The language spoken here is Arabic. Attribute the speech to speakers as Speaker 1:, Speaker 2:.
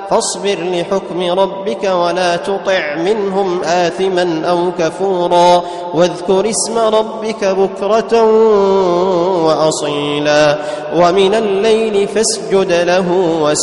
Speaker 1: فاصبر لحكم ربك ولا تطع منهم آثما أو كفورا واذكر اسم ربك بكرة وأصيلا ومن الليل فاسجد له